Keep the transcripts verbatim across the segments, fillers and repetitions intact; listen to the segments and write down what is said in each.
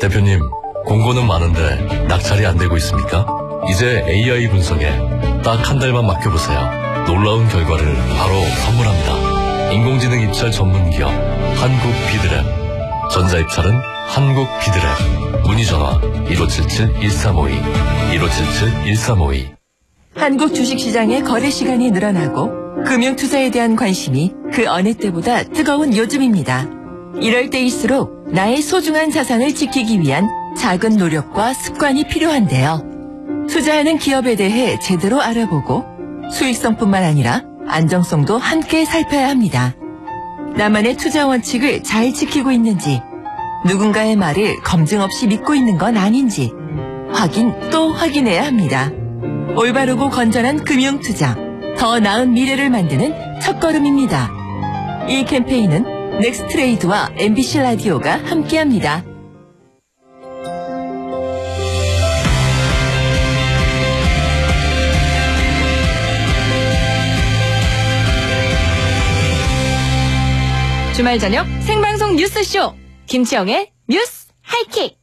대표님, 공고는 많은데 낙찰이 안 되고 있습니까? 이제 에이아이 분석에 딱 한 달만 맡겨보세요. 놀라운 결과를 바로 선물합니다. 인공지능 입찰 전문기업 한국 비드랩. 전자입찰은 한국 비드랩. 문의전화 일오칠칠 일삼오이 일오칠칠 일삼오이. 한국 주식시장의 거래 시간이 늘어나고 금융투자에 대한 관심이 그 어느 때보다 뜨거운 요즘입니다. 이럴 때일수록 나의 소중한 자산을 지키기 위한 작은 노력과 습관이 필요한데요. 투자하는 기업에 대해 제대로 알아보고 수익성뿐만 아니라 안정성도 함께 살펴야 합니다. 나만의 투자 원칙을 잘 지키고 있는지, 누군가의 말을 검증 없이 믿고 있는 건 아닌지 확인 또 확인해야 합니다. 올바르고 건전한 금융투자, 더 나은 미래를 만드는 첫걸음입니다. 이 캠페인은 넥스트레이드와 엠비씨 라디오가 함께합니다. 주말 저녁 생방송 뉴스쇼 김치영의 뉴스 하이킥.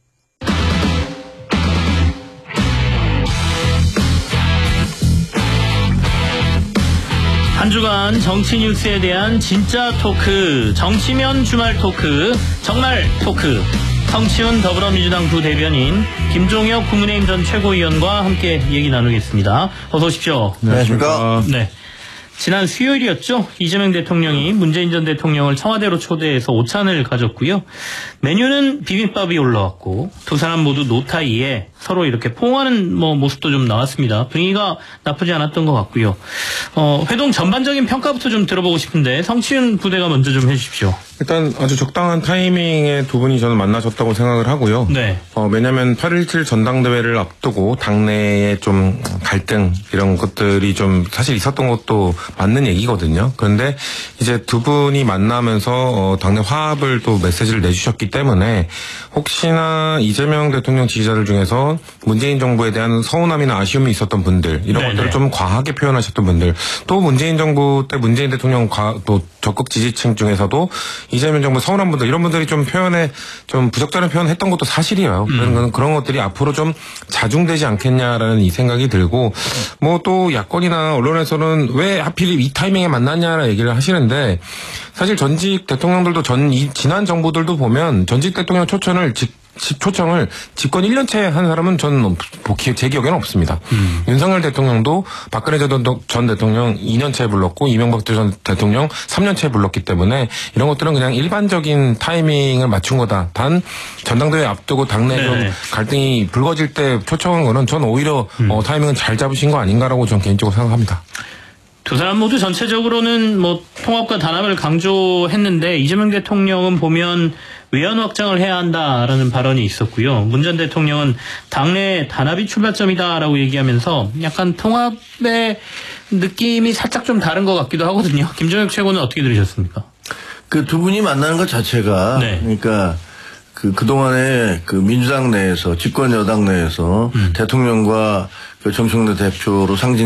한 주간 정치 뉴스에 대한 진짜 토크, 정치면 주말 토크, 정말 토크. 성치훈 더불어민주당 부대변인 김종혁 국민의힘 전 최고위원과 함께 얘기 나누겠습니다. 어서 오십시오. 안녕하십니까. 네. 지난 수요일이었죠. 이재명 대통령이 문재인 전 대통령을 청와대로 초대해서 오찬을 가졌고요. 메뉴는 비빔밥이 올라왔고 두 사람 모두 노타이에 서로 이렇게 포옹하는 뭐 모습도 좀 나왔습니다. 분위기가 나쁘지 않았던 것 같고요. 어, 회동 전반적인 평가부터 좀 들어보고 싶은데 성치훈 부대가 먼저 좀 해주십시오. 일단 아주 적당한 타이밍에 두 분이 저는 만나셨다고 생각을 하고요. 네. 어, 왜냐하면 팔 일칠 전당대회를 앞두고 당내에 좀 갈등 이런 것들이 좀 사실 있었던 것도 맞는 얘기거든요. 그런데 이제 두 분이 만나면서 어, 당내 화합을 또 메시지를 내주셨기 때문에 혹시나 이재명 대통령 지지자들 중에서 문재인 정부에 대한 서운함이나 아쉬움이 있었던 분들, 이런 네네. 것들을 좀 과하게 표현하셨던 분들, 또 문재인 정부 때 문재인 대통령 과, 또 적극 지지층 중에서도 이재명 정부 서운한 분들, 이런 분들이 좀 표현에 좀 부적절한 표현을 했던 것도 사실이에요. 음. 그런, 그런 것들이 앞으로 좀 자중되지 않겠냐라는 이 생각이 들고, 뭐 또 야권이나 언론에서는 왜 하필 이 타이밍에 만났냐라는 얘기를 하시는데, 사실 전직 대통령들도 전, 이, 지난 정부들도 보면 전직 대통령 초청을 직, 초청을 집권 일 년째 한 사람은 전 제 기억에는 없습니다. 음. 윤석열 대통령도 박근혜 전 대통령 이 년째 불렀고 이명박 전 대통령 삼 년째 불렀기 때문에 이런 것들은 그냥 일반적인 타이밍을 맞춘 거다. 단 전당대회 앞두고 당내 좀 갈등이 불거질 때 초청한 거는 전 오히려 음. 어, 타이밍은 잘 잡으신 거 아닌가라고 저는 개인적으로 생각합니다. 두 사람 모두 전체적으로는 뭐 통합과 단합을 강조했는데 이재명 대통령은 보면 외연 확장을 해야 한다라는 발언이 있었고요. 문 전 대통령은 당내 단합이 출발점이다라고 얘기하면서 약간 통합의 느낌이 살짝 좀 다른 것 같기도 하거든요. 김종혁 최고는 어떻게 들으셨습니까? 그 두 분이 만나는 것 자체가 네. 그러니까 그 그동안에 그 민주당 내에서 집권 여당 내에서 음. 대통령과 그 정청래 대표로 상징